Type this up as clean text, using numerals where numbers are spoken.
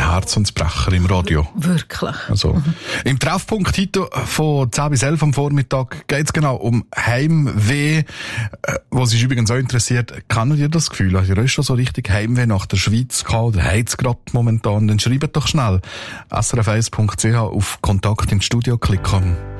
Herz und Brecher im Radio. Wirklich. Also, im Treffpunkt heute von 10 bis 11 am Vormittag geht es genau um Heimweh, was sich übrigens auch interessiert. Kennt ihr das Gefühl? Habt ihr schon so richtig Heimweh nach der Schweiz gehabt oder habt ihr gerade momentan? Dann schreibt doch schnell srf1.ch auf Kontakt ins Studio klicken.